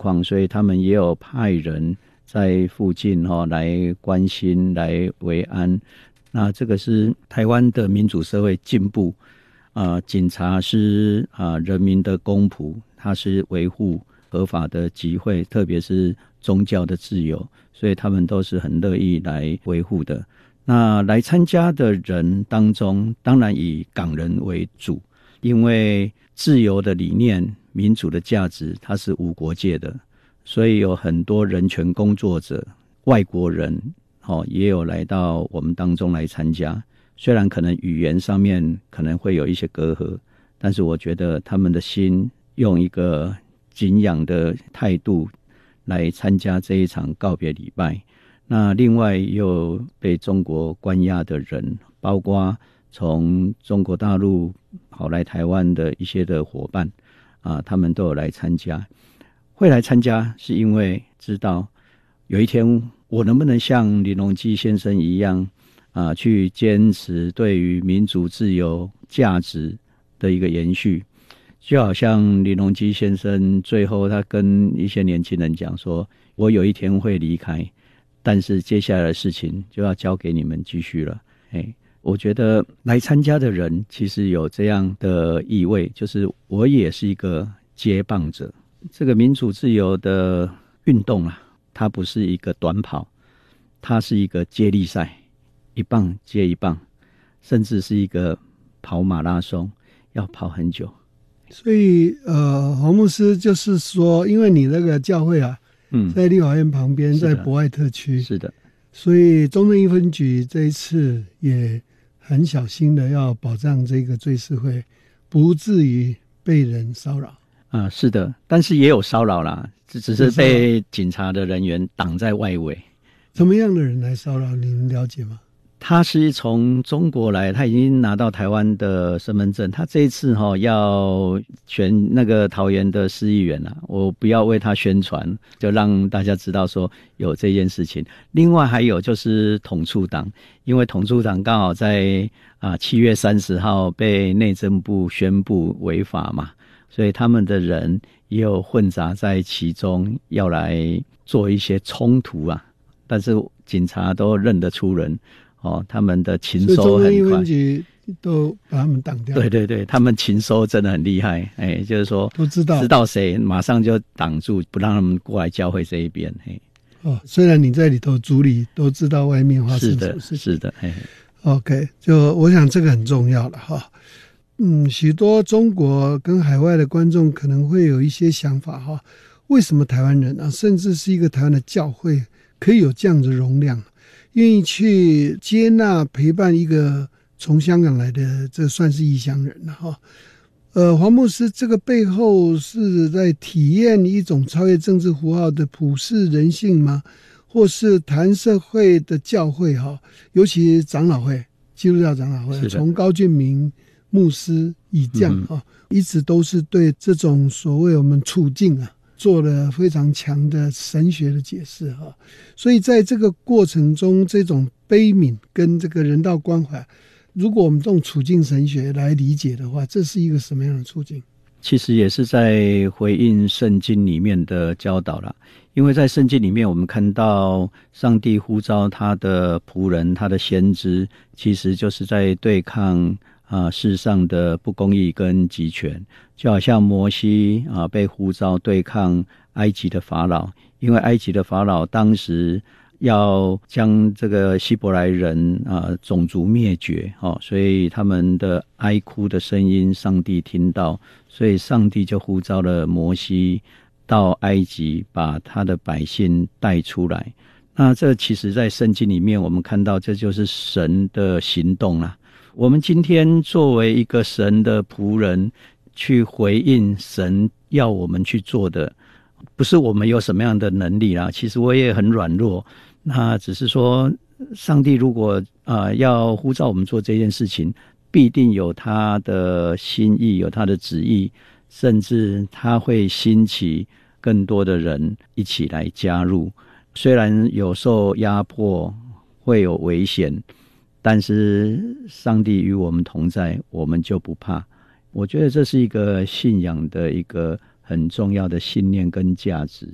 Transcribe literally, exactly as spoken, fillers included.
况，所以他们也有派人在附近、哦、来关心来维安。那这个是台湾的民主社会进步、呃、警察是、呃、人民的公仆，他是维护合法的集会，特别是宗教的自由，所以他们都是很乐意来维护的。那来参加的人当中，当然以港人为主，因为自由的理念、民主的价值，它是无国界的，所以有很多人权工作者、外国人、哦、也有来到我们当中来参加。虽然可能语言上面可能会有一些隔阂，但是我觉得他们的心用一个敬仰的态度来参加这一场告别礼拜。那另外也有被中国关押的人，包括从中国大陆跑来台湾的一些的伙伴啊，他们都有来参加。会来参加是因为知道有一天我能不能像林荣基先生一样啊，去坚持对于民主自由价值的一个延续。就好像林荣基先生最后他跟一些年轻人讲说，我有一天会离开，但是接下来的事情就要交给你们继续了。哎，我觉得来参加的人其实有这样的意味，就是我也是一个接棒者。这个民主自由的运动啊，它不是一个短跑，它是一个接力赛，一棒接一棒，甚至是一个跑马拉松，要跑很久。 所以呃，黄牧师就是说，因为你那个教会啊，嗯，在立法院旁边，在博爱特区， 是的， 所以中正一分局这一次也很小心的要保障这个追思会不至于被人骚扰啊，是的，但是也有骚扰啦，只只是被警察的人员挡在外围。 什么样的人来骚扰？你们了解吗？ 他是从中国来，他已经拿到台湾的身份证。他这一次、哦、要选那个桃园的市议员啊，我不要为他宣传，就让大家知道说有这件事情。另外还有就是统促党，因为统促党刚好在啊七月三十号被内政部宣布违法嘛，所以他们的人也有混杂在其中，要来做一些冲突啊。但是警察都认得出人。哦，他们的勤收很快，所以中正一分局都把他们挡掉。 对对对，他们勤收真的很厉害，哎，就是说都知道知道谁，马上就挡住，不让他们过来教会这一边。嘿， 哦，虽然你在里头主理，都知道外面发生什么事情。 是的，是的，嘿。 OK， 就我想这个很重要了哈。嗯，许多中国跟海外的观众可能会有一些想法哈，为什么台湾人啊，甚至是一个台湾的教会，可以有这样的容量？愿意去接纳陪伴一个从香港来的，这算是异乡人了哈。呃，黄牧师这个背后是在体验一种超越政治符号的普世人性吗？或是谈社会的教会哈，尤其长老会、基督教长老会，从高俊明牧师以降哈、嗯，一直都是对这种所谓我们处境啊，做了非常强的神学的解释哈，所以在这个过程中，这种悲悯跟这个人道关怀，如果我们用处境神学来理解的话，这是一个什么样的处境？ 其实也是在回应圣经里面的教导啦，因为在圣经里面我们看到上帝呼召他的仆人，他的先知，其实就是在对抗啊，世上的不公义跟极权，就好像摩西啊被呼召对抗埃及的法老，因为埃及的法老当时要将这个希伯来人啊种族灭绝，哦，所以他们的哀哭的声音，上帝听到，所以上帝就呼召了摩西到埃及，把他的百姓带出来。那这其实在圣经里面我们看到，这就是神的行动啦。我们今天作为一个神的仆人，去回应神要我们去做的，不是我们有什么样的能力啦，其实我也很软弱，那只是说上帝如果、呃、要呼召我们做这件事情，必定有他的心意，有他的旨意，甚至他会兴起更多的人一起来加入。虽然有受压迫，会有危险，但是上帝与我们同在，我们就不怕。我觉得这是一个信仰的一个很重要的信念跟价值。